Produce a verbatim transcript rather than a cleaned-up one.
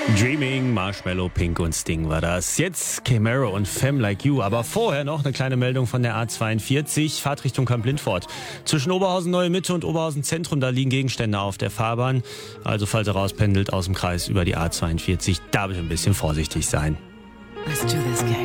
Dreaming, Marshmallow, Pink und Sting war das. Jetzt Camaro und Femme Like You. Aber vorher noch eine kleine Meldung von der A zweiundvierzig, Fahrtrichtung Kamp-Lindfort. Zwischen Oberhausen Neue Mitte und Oberhausen Zentrum, da liegen Gegenstände auf der Fahrbahn. Also falls ihr rauspendelt aus dem Kreis über die A zweiundvierzig, da bitte ein bisschen vorsichtig sein. Let's do this, gang.